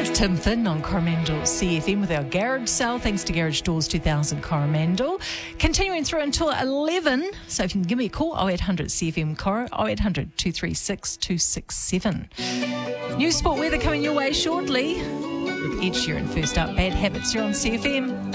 It's Tim Finn on Coromandel CFM with our garage sale, thanks to Garage Doors 2000 Coromandel. Continuing through until 11, so if you can give me a call, 0800 CFM Coro, 0800 236 267. New sport weather coming your way shortly with Ed Sheeran. First up, Bad Habits here on CFM.